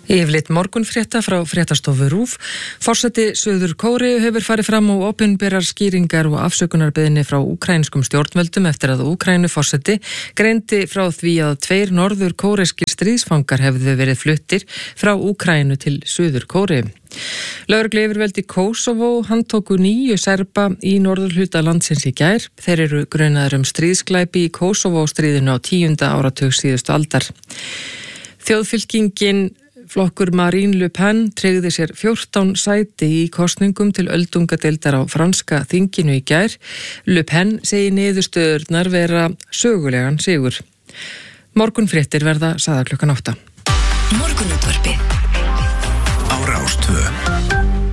Yfirlit morgunfrétta frá fréttastofu RÚV. Forseti Suður Kóreu hefur farið fram á opinberar skýringar og afsökunarbeiðni frá úkraínskum stjórnvöldum eftir að Úkraínuforseti greindi frá því að 2 norður kóreskir stríðsfangar hefðu verið fluttir frá Úkraínu til Suður Kóreu. Lögregluyfirvöld í Kosovo handtóku 9 serba í norðurhluta landsins í gær. Þeir eru grunaðir stríðsglæpi í Kosovo-stríðinu á 10. áratug síðustu aldar. Þjóðfylkingin Flokkur Marine Le Pen tryggði sér 14 sæti í kosningum til öldungadeildar á franska þinginu í gær. Le Pen segir niðurstöðurnar vera sögulegan sigur. Morgunfréttir verða sagðar klukkan 8. Morgunútvarpið á Rás 2.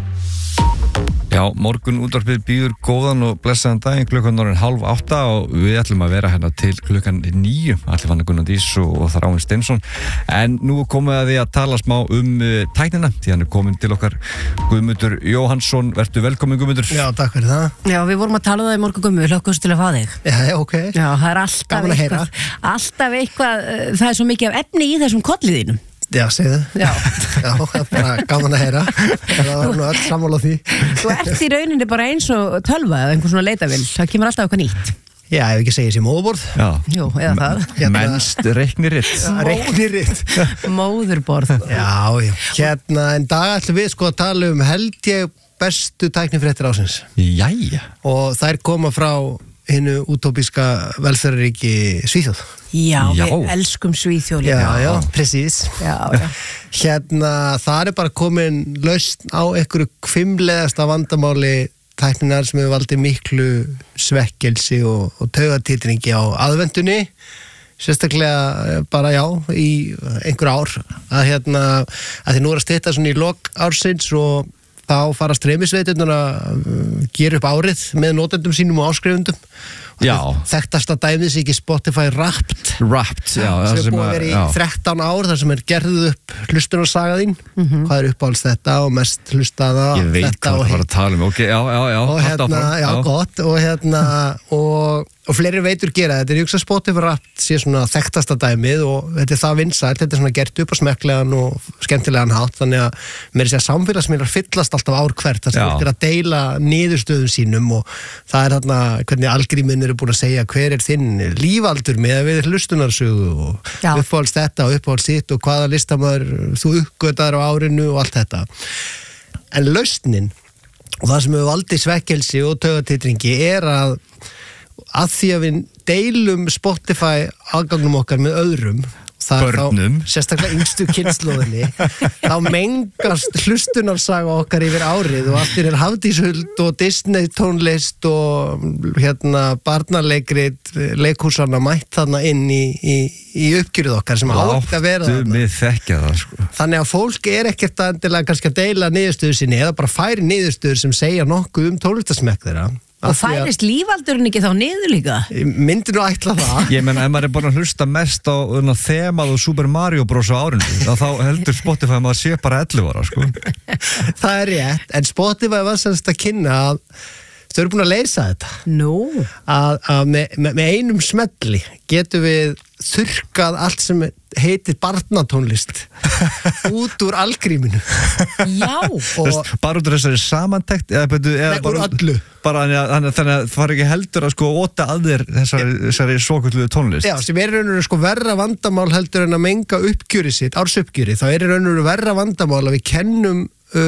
Já, morgunútvarpið býður góðan og blessaðan daginn, klukkan er 7:30 og við ætlum að vera hérna til klukkan 9, Atli Fannar Gunnar Dís og Þráinn Steinsson. En nú komum við að því að tala smá tæknina, því hann komin til okkar Guðmundur Jóhannsson. Vertu velkomin, Guðmundur. Já, takk fyrir það. Já, við vorum að tala það í morgun, Guðmundur, við hlökkumst til að fá þig. Já, ok. Já, það er alltaf eitthvað, það er svo mikið af efni í þessum kolliðinum. Já, segðu. Já. Já, það er bara gaman að heyra. Það var nú öll sammála því. Þú ert í rauninni bara eins og tölva eða einhvern svona leitavill. Það kemur alltaf eitthvað nýtt. Já, ef ekki segja sér móðurborð. Já. Jú, eða það. Mennst reikniritt. Reikniritt. Móðurborð. Já. En dag ætlum við að tala held ég bestu tæknifréttir ársins. Jæja. Og þær koma frá hinu útópíska velferðaríki Svíþjóð. Já, við elskum Svíþjóð líka. Já, precis. Já. Það er bara komin lausn á einhverju hvimlegasta vandamáli tækninar sem hefur valdið miklu svekkelsi og taugatitringi á aðvendunni. Sérstaklega bara í einhver ár. Að því nú að stytta svona í lok ársins og þá fara streymisveiturnar að gera upp árið með notendum sínum og áskrifundum. Já. Þekktasta dæmis ekki Spotify Wrapped. Já. Sem er búið að vera í 13 ár þar sem er gerðuð upp hlustunarsaga þín. Hvað er uppáhalds þetta og mest hlustaða? Ég veit hvað það var að tala um. Ok, já. Og gott. Og fleiri veitur gera þetta. Ég hugsa að Spotify Wrapped sé svona þekktasta dæmið og þetta er það vinsælt. Þetta er svona gert upp á smekklegan og skemmtilegan hátt. Þannig að mér er samfélagsmiðlar fyllast alltaf ár hvert. Það sem fólk er að deila niðurstöðum sínum og það er þarna hvernig algrímin eru búin að segja hver er þinn lífaldur með að við hlustunarsögu og uppáhalds þetta og uppáhalds sitt og hvaða listamaður þú uppgötaðir á árinu og allt þetta. En lausnin og það sem hefur valdið svekkelsi og taugatitringi er að því að við deilum Spotify aðgangnum okkar með öðrum börnum, sérstaklega yngstu kynslóðinni þá mengast hlustunarsaga okkar yfir árið og allt er Hafdíshuld og Disney tónlist og barnaleikrit leikhúsarna mætt þarna inn í uppgjörið okkar sem átt að vera þarna. Þannig að fólk er ekkert endilega kannski að deila niðurstöðu sinni eða bara færi niðurstöður sem segja nokkuð tónlistasmekk þeirra. Og færist lífaldurinn ekki þá niður líka? Myndi nú ætla það. Ég menn, ef maður er bara að hlusta mest á þemað og Super Mario Bros. Á árinu, þá heldur Spotify að maður sé bara 11 ára, sko. Það er rétt, en Spotify var semst að kynna að þau eru búin að leysa þetta. Nú? Að með einum smelli getum við þurrkað allt sem heitir barnatónlist út úr algríminu. Já. Bara út úr þessari samantekt? Nei, úr öllu. Þannig að það fari ekki heldur að óta að þér þessari svokölluðu tónlist. Já, sem er raunur verra vandamál heldur en að menga uppgjöri sitt, ársuppgjöri. Þá er raunur verra vandamál að við kennum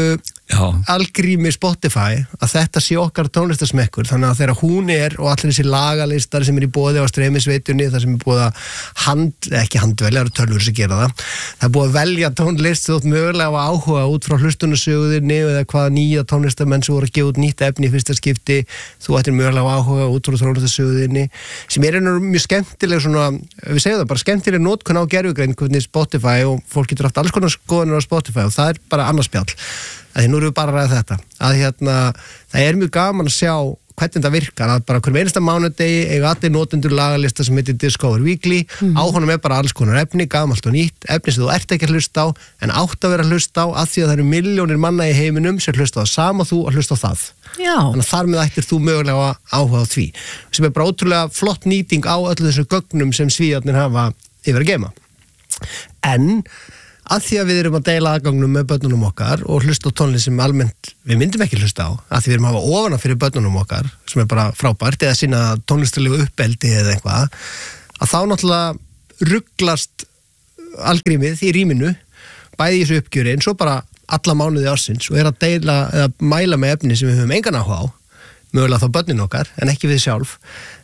algrími Spotify að þetta sé okkar tónlistasmekkur, þannig að þegar hún er og allir þessi lagalistar sem er í boði á streymisveitunni, það sem er búið að ekki handvelja, það eru tölvur sem gera það er búið að velja tónlist þú átt mögulega að áhuga út frá hlustunarsöguðinni eða hvaða nýja tónlistamenn sem voru að gefa út nýtt efni í fyrsta skipti, þú ættir mögulega að áhuga út frá tónlistarsöguðinni sem er mjög skemmtileg svona, við segjum það bara skemmtileg notkun á gervigreind hvernig Spotify og fólk getur haft alls konar skoðanir á Spotify og það er bara annars spjall. Að nú erum við bara að ræða þetta að það er mjög gaman að sjá hvernig þetta virkar að bara hverjum einasta mánudegi eiga allir notendur lagalista sem heitir Discover Weekly á honum er bara alls konar efni, gamalt og nýtt efni sem þú ert ekki að hlusta á en átt að vera að hlusta á að því að það eru milljónir manna í heiminum sem hlusta á það sama þú að hlusta á það. Já. Þannig að þar með ættir þú mögulega áhuga á því sem er bara ótrúlega flott nýting á öllu þessu gögnum sem Svíarnir hafa yfir að geyma. En að því að við erum að deila aðgangnum með börnunum okkar og hlusta á tónlist sem almennt við myndum ekki hlusta á, að því við erum að hafa ofana fyrir börnunum okkar, sem bara frábært, eða sína tónlistarlegu uppeldi eða eitthvað, að þá náttúrulega rugglast algrímið í rýminu, bæði í þessu uppgjöri, en svo bara alla mánuði ársins og að deila eða mæla með efni sem við höfum engan áhuga á, mögulega þá börnin okkar, en ekki við sjálf.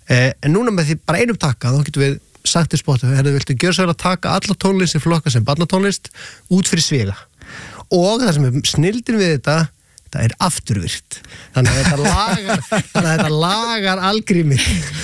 En núna með því bara einum takka, þá getum við sagt til Spotify, viltu gjöra svo vel að taka alla tónlist sem flokka sem barnatónlist út fyrir sviga. Og það sem er snildin við þetta er afturvirkt. Þannig að þetta lagar algrímið.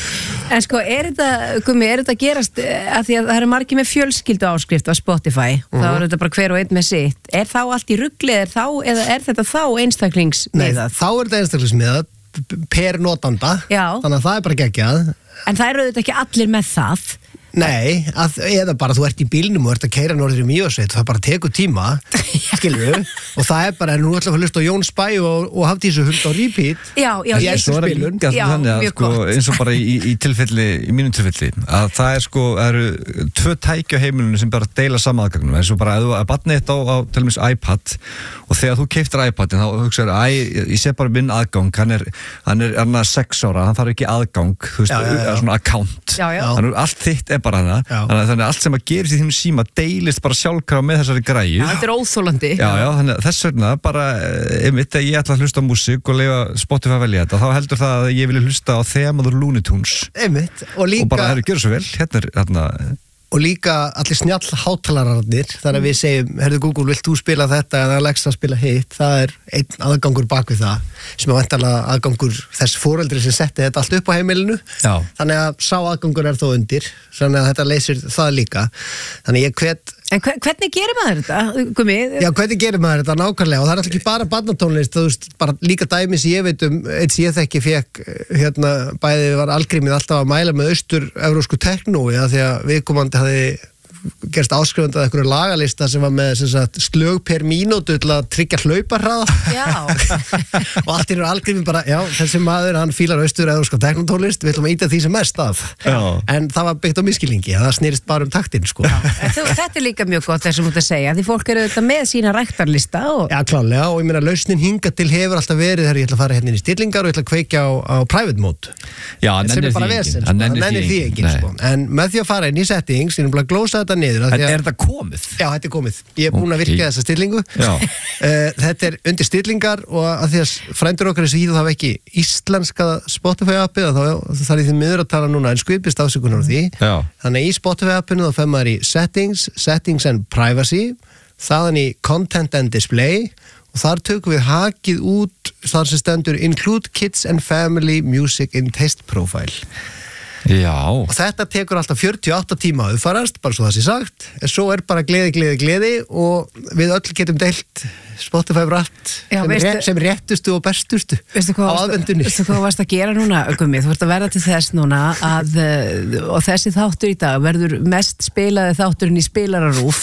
En sko, Gummi, er þetta gerast að því að það eru margir með fjölskyldu áskrift á Spotify, þá er þetta bara hver og einn með sitt. Er þá allt í rugli, eða er þetta þá einstaklingsmiðað? Nei, þá er þetta einstaklingsmiðað per notanda, þannig að það er bara geggjað. En það eru auðvitað ekki allir með það. Nei, eða bara þú ert í bílnum og ert að keyra norður í Mývatnssveit og það bara tekur tíma, skilur og það er bara, nú ætla að hlusta á Jón Spæ og Hafdísu huld á repeat. Já, svo er það líka þannig að sko, eins og bara í tilfelli, í mínum tilfelli, að það er sko, það eru 2 tæki á heimilinu sem bara deila sama aðgangnum, eins og bara að barnið þetta á til dæmis iPad og þegar þú keyptir iPadin þá hugsaður, ég sé bara minn aðgang, hann er 6 ára, hann þarf ekki aðgang, þú veist, svona account, þannig allt þitt er bara hana, þannig að allt sem að gerist í þínum síma deilist bara sjálfkrafa með þessari græju. Þetta er óþólandi. Já, þannig að þess vegna bara, einmitt að ég ætla að hlusta á músík og leyfa Spotify að velja þetta, þá heldur það að ég vilja hlusta á þemaður Looney Tunes. Einmitt. Og bara, gjör svo vel, hérna og líka allir snjall hátalararnir, þannig að við segjum, herðu Google, vilt þú spila þetta eða Alexa spila hitt, það er einn aðgangur bak við það, sem er væntanlega aðgangur þess foreldri sem setti þetta allt upp á heimilinu, þannig að sá aðgangur er þó undir, þannig að þetta leysir það líka, þannig ég hvet. En hvernig gerir maður þetta, Gummi? Já, hvernig gerir maður þetta nákvæmlega og það er alltaf ekki bara barnatónlist, þú veist, bara líka dæmi sem ég veit eins ég þekki fekk, bæði var algrímið alltaf að mæla með austur-evrósku teknói, því að viðkomandi hafði gerst áskrifandi að einhverju lagalista sem var með slög per mínútu til að tryggja hlauparhraða og allt í algrímið bara, þessi maður, hann fílar austur-evróska teknotónlist, við ætlum að íta því sem mest af. En það var byggt á misskilningi, það snýrist bara taktinn, sko. Þetta er líka mjög gott þessum út að segja, því fólk eru þetta með sína ræktarlista. Já, klálega, og ég meina, lausnin hingað til hefur alltaf verið þegar ég ætla að fara hérna inn í stillingar og ég ætla að kveikja á private mode. Já, hann nennir því enginn, sko. En með því að fara inn í settings, ég er bara að glósa þetta niður. En er þetta komið? Já, þetta er komið. Ég er búin að virka þessa stillingu. Þetta er undir stillingar og að því að frændur okkar þessu það ekki íslenska Spotify appið, þá þarf ég því miður að tala núna en skuipist ásökunar á því. Þannig í Spotify appinu þá fer maður í settings and privacy, þaðan í content and display og þar tökum við hakið út þar sem stendur include kids and family music in taste profile. Já. Og þetta tekur alltaf 48 tíma að uppfarast, bara svo það sé sagt, en svo er bara gleði og við öll getum deilt Spotify Wrapped sem réttustu og bestustu á aðvendunni. Veistu hvað þú varst að gera núna, Gummi? Þú ert að verða til þess núna að, og þessi þáttur í dag verður mest spilaði þátturinn í spilararúf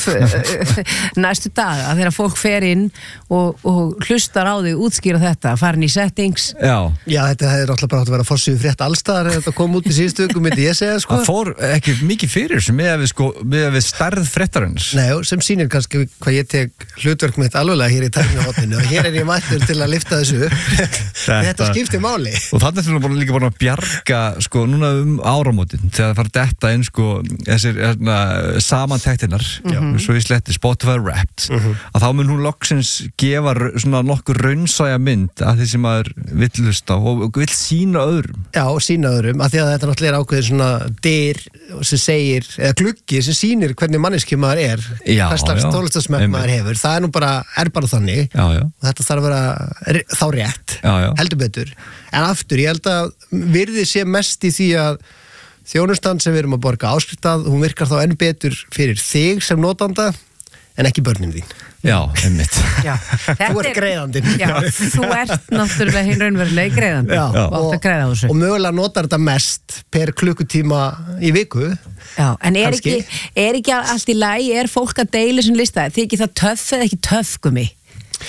næstu daga, þegar fólk fer inn og hlustar á þig, útskýra þetta, farin í settings. Já, þetta hefur alltaf bara átt að vera forsýðu frétt allstaðar, þetta kom út í síðustu viku, myndi ég segja, sko. Það fór ekki mikið fyrir sem með við stærð fréttarins. Nei, sem sýnir kannski hvað ég tek hlutverk mitt alveglega í tæknihotninu og hér er ég mættur til að lifta þessu upp. Þetta skiptir máli. Og þannig er það líka bara að bjarga sko núna áramótin þegar það fara detta inn sko þessir samantektinnar svo í sletti Spotify Wrapped að þá mun hún loksins gefa svona nokkur raunsæja mynd af því sem maður vill hlusta og vill sína öðrum. Já, sína öðrum af því að þetta náttúrulega er ákveðið svona dyr sem segir, eða gluggi sem sýnir hvernig manneskju maður er, hvers slags tónlistarsmekk maður hefur. Það er nú bara þannig og þetta þarf að vera þá rétt, heldur betur en aftur, ég held að virði sé mest í því að þjónustan sem við erum að borga áskriftað, hún virkar þá enn betur fyrir þig sem notanda en ekki börnin þín. Já, einmitt. Þú ert greiðandinn. Já, þú ert náttúrulega hinn raunverulega greiðandi og átt að greiða þessu. Og mögulega notar þetta mest per klukkutíma í viku. Já, en er ekki allt í lagi, er fólk að deila sem lista? Þykir það töff eða ekki töff, Gummi?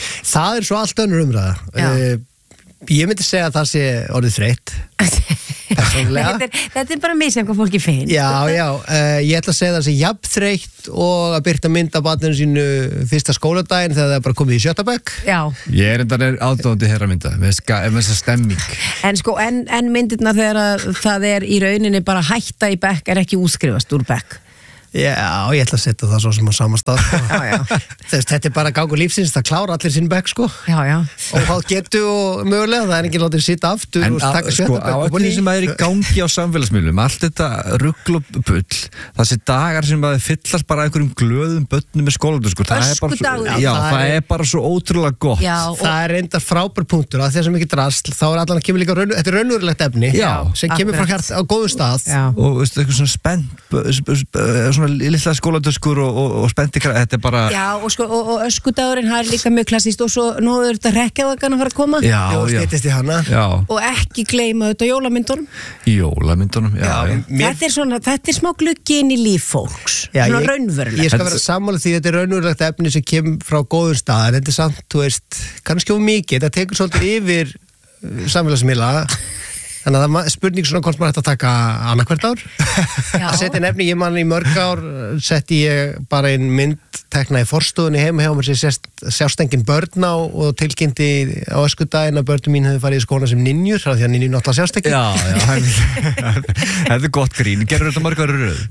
Það er svo allt önnur umræða. Ég myndi segja að það sé orðið þreytt. Þetta bara misjafn hvað fólki finn. Já, ég ætla að segja það sem jafnþreytt og að byrta mynd af barninu sínu fyrsta skóladaginn þegar það er bara komið í 7. bekk. Já. Ég er aðdáandi þeirra mynda með þessa stemming. En myndirna þegar það er í rauninni bara hætta í bekk er ekki útskrifast úr bekk. Já, ég ætla að setja það svo sem á sama stað Þetta er bara gangur lífsins, það klára allir sinn bekk sko. Já. Og hvað getur og mögulega, það er ekki látið að sitja aftur en og taka 7. bekk. En á öllu sem að er í gangi á samfélagsmiðlum, allt þetta rugl og bull, þessi dagar sem að fyllast bara einhverjum glöðum börnum með skólatöskur, það er bara svo ótrúlega gott. Já, það er reyndar frábær punktur að þess að mikið drasl, þá er allan að kemur líka þetta er raunverulegt efni sem kemur frá hér á góðum stað. Og eitthvað svona spennt lilla skólatöskur og spennti þetta er bara... Já, og öskudagurinn það er líka mjög klassíst og svo nú er þetta rekjaðagan að fara að koma. Já. Steytist í hana. Já. Og ekki gleyma þetta jólamyndunum. Jólamyndunum, já. Þetta er smá gluggi inn í líf fólks. Svona raunverulegt. Ég skal vera sammála því þetta er raunverulegt efni sem kemur frá góðum stað, en þetta er samt, þú veist, kannski of mikið, þetta tekur svolítið yfir samfélagsmiðla. Þannig að það er spurning svona hvort maður hægt að taka annað hvert ár. Að setja nefni, ég man í mörg ár setti ég bara einn mynd tekna í forstofunni heima hjá mér sem sjást engin börn á og tilkynnti á öskudaginn að börnum mín hefði farið í skóla sem ninjur, því að ninjur náttúrulega sjást ekki. Þetta er gott grín. Gerður þetta mörg ára röð?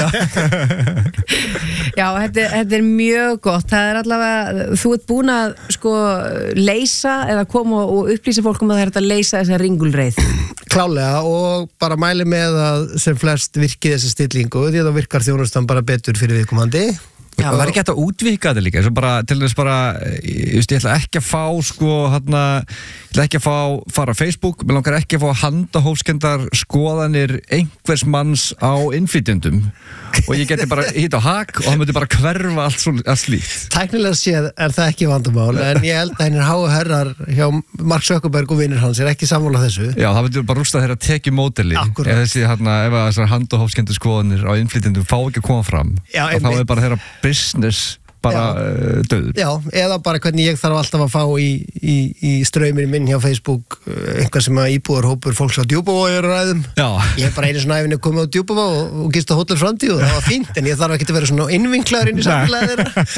2. Já, þetta er mjög gott. Það er allavega, þú ert búin að leysa eða koma og upplýsa fólkum að það er að leysa þessa ringulreið. Klálega og bara mæli með að sem flest virki þessi stillingu því að það virkar þjónustan bara betur fyrir viðkomandi. Já, það er ekki hægt að útvika þetta líka, til þess bara, ég ætla ekki að fá ég ætla ekki að fara á Facebook, mér langar ekki að fá handahófskendar skoðanir einhvers manns á innflytjendum og ég geti bara hitt á hak og það myndi bara hverfa allt slíkt. Tæknilega séð er það ekki vandamál, en ég held að hennir háu herrar hjá Mark Zuckerberg og vinnir hans er ekki sammála þessu. Já, það myndi bara rústa þeirra tekið módeli ef þessar handahófskendur skoðanir á innflytjendum fá ekki að koma fram. Já, þá er bara þeirra business bara döður. Já, eða bara hvernig ég þarf alltaf að fá í ströyminu minn hjá Facebook einhver sem að íbúðarhópur fólks á Djúpavog er ræðum. Já. Ég hef bara einu svona æfinni komið á Djúpavog og gist á Hótel Framtíð og það var fínt, en ég þarf ekki að vera svona innvinklaður inn í samfélagið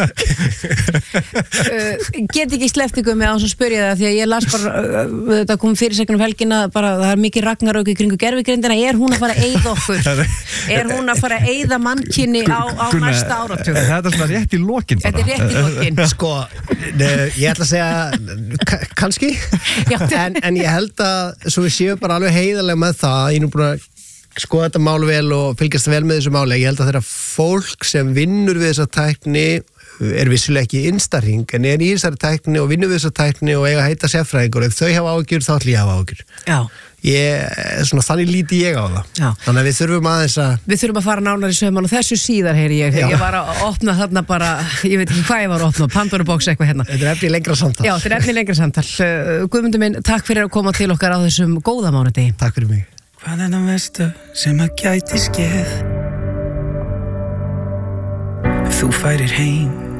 þeirra. Get ekki sleppt ykkur með á að spyrja það, því að ég las bara þetta kom fyrirsegnum helgina, bara það er mikið ragnarök í kringu gervigrindina, er hún að fara að eyða okkur? Er hún að fara að eyða mannkynni á næsta áratug? Þetta er svona rétt í lokin. Þetta er rétt í lokin. Sko, ég ætla að segja kannski, en ég held að svo við séum bara alveg heiðarlega með það, ég er nú búin að skoða þetta mál vel og fylgjast vel með þessu máli. Ég held að þeirra fólk sem vinnur við þessa tækni er vissulega ekki innstæring, en er í þessari tækni og vinnur við þessa tækni og eiga að heita sérfræðingur, ef þau hafa áhyggjur þá ætla ég að hafa áhyggjur. Já. Þannig líti ég á það. Já. Þannig að við þurfum aðeins Við þurfum að fara nánar í söman og þessu síðar heyri ég. Ég var að opna þarna bara, ég veit ekki hvað ég var að opna, Pandora-box eitthvað hérna. Þetta er efni lengra samtal. Já, þetta er efni lengra samtal. Guðmundur minn, takk fyrir að koma til okkar á þessum góða mánudegi. Takk fyrir mig. Hvað er það versta sem að gæti skeð? Ef þú færir heim